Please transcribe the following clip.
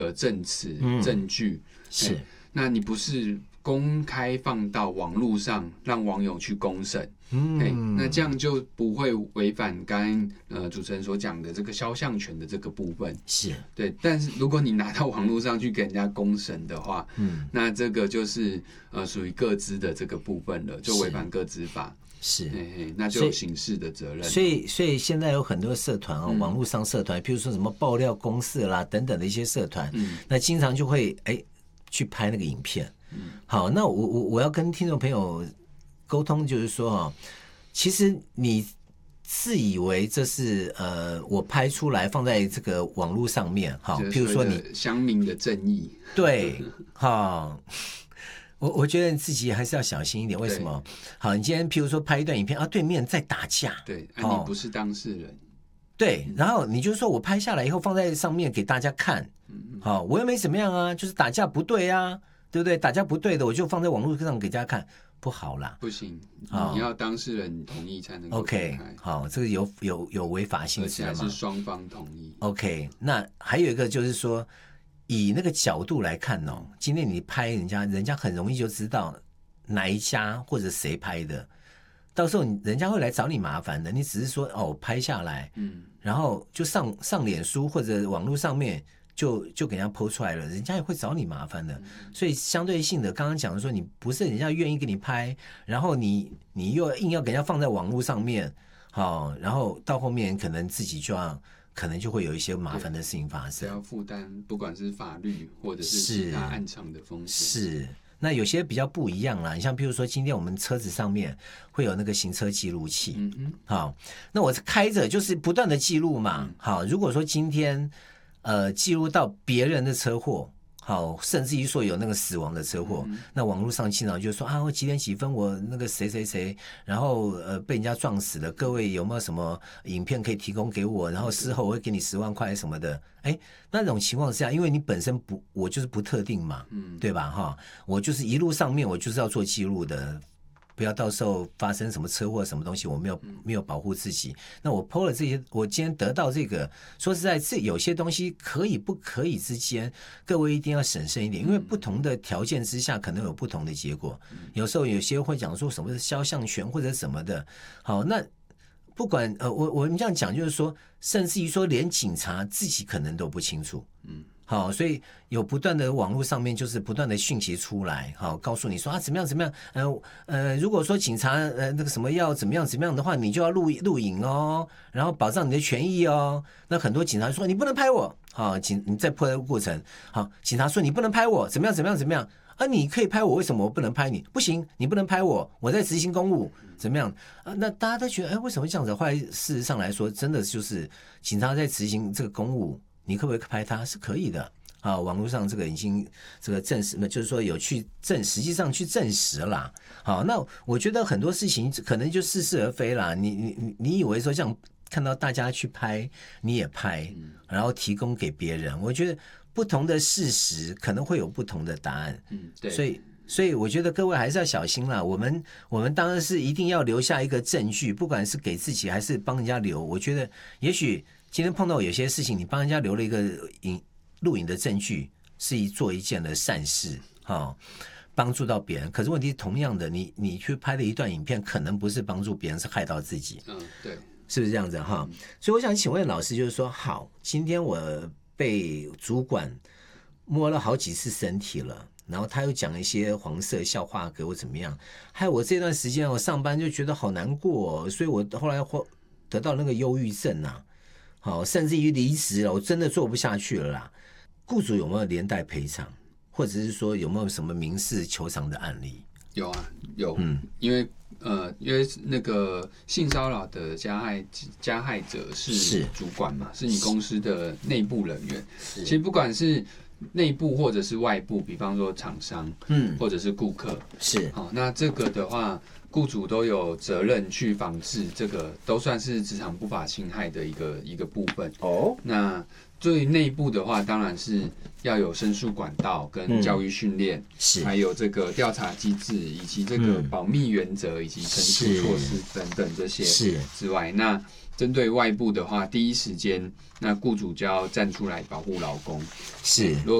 证词、证据， 是， 那你不是公开放到网络上让网友去公审，那这样就不会违反刚刚主持人所讲的这个肖像权的这个部分。 是对，但是如果你拿到网络上去给人家公审的话，那这个就是属于个资的这个部分了，就违反个资法。 是， 那就有刑事的责任。 所以现在有很多社团网络上社团，譬如说什么爆料公社啦等等的一些社团，那经常就会去拍那个影片。好，那我要跟听众朋友沟通，就是说其实你自以为这是我拍出来放在这个网络上面，好，譬如说你乡民的正义， 对，好。我觉得你自己还是要小心一点。为什么？好，你今天譬如说拍一段影片对面在打架， 对，你不是当事人， 对，然后你就说我拍下来以后放在上面给大家看，好，我又没怎么样啊，就是打架不对啊，对不对？打架不对的，我就放在网络上给大家看，不好啦， 不行，你要当事人同意才能够 OK， 好，这个有违法性质的吗？ 而且还是双方同意。 OK， 那还有一个就是说，以那个角度来看今天你拍人家很容易就知道哪一家或者谁拍的，到时候人家会来找你麻烦的。你只是说拍下来，然后就上脸书或者网络上面就给人家 po 出来了，人家也会找你麻烦的。所以相对性的，刚刚讲的说，你不是人家愿意给你拍，然后你又硬要给人家放在网络上面，好，然后到后面可能自己可能就会有一些麻烦的事情发生， 要负担不管是法律或者是其他暗场的风险。 是，那有些比较不一样啦，你像譬如说今天我们车子上面会有那个行车记录器，好，那我开着就是不断的记录嘛，好，如果说今天记录到别人的车祸，好，甚至于说有那个死亡的车祸，那网络上经常就说我几点几分我那个谁谁谁，然后被人家撞死了，各位有没有什么影片可以提供给我？然后事后我会给你10万块什么的。那种情况下，因为你本身我就是不特定嘛，对吧？我就是一路上面我就是要做记录的。不要到时候发生什么车祸什么东西，我没有保护自己。那我 po 了这些，我今天得到这个，说实在，这有些东西可以不可以之间，各位一定要审慎一点，因为不同的条件之下，可能有不同的结果。有时候有些会讲说什么是肖像权或者什么的，好，那不管我们这样讲，就是说，甚至于说连警察自己可能都不清楚，好，所以有不断的网络上面就是不断的讯息出来，好，告诉你说怎么样怎么样，如果说警察那个什么要怎么样的话，你就要录影哦，然后保障你的权益哦。那很多警察说你不能拍我，好，你在破的过程，好，警察说你不能拍我，怎么样你可以拍我，为什么我不能拍你？不行，你不能拍我，我在执行公务，怎么样？那大家都觉得为什么这样子？后来事实上来说，真的就是警察在执行这个公务。你可不可以拍他？是可以的啊，网络上这个已经这个证实，就是说有实际上去证实啦。好，那我觉得很多事情可能就似是而非啦。你以为说这样看到大家去拍，你也拍，然后提供给别人，我觉得不同的事实可能会有不同的答案。对，所以我觉得各位还是要小心啦。我们当然是一定要留下一个证据，不管是给自己还是帮人家留。我觉得也许今天碰到有些事情，你帮人家留了一个录影的证据，是做一件的善事，帮助到别人。可是问题同样的，你去拍的一段影片，可能不是帮助别人，是害到自己。 对， 是不是这样子哈？所以我想请问老师，就是说，好，今天我被主管摸了好几次身体了。然后他又讲一些黄色笑话给我怎么样，还有我这段时间我上班就觉得好难过，所以我后来得到那个忧郁症啊，好，甚至于离职了，我真的做不下去了啦。雇主有没有连带赔偿，或者是说有没有什么民事求偿的案例？ 有啊，有，因为那个性骚扰的加害者是主管嘛，是你公司的内部人员。其实不管是内部或者是外部，比方说厂商，或者是顾客， 是好，那这个的话，雇主都有责任去防治，这个都算是职场不法侵害的一个部分。 哦， 那对于内部的话，当然是要有申诉管道跟教育训练， 是还有这个调查机制，以及这个保密原则以及惩处措施等等这些之外，那针对外部的话，第一时间那雇主就要站出来保护劳工。 是。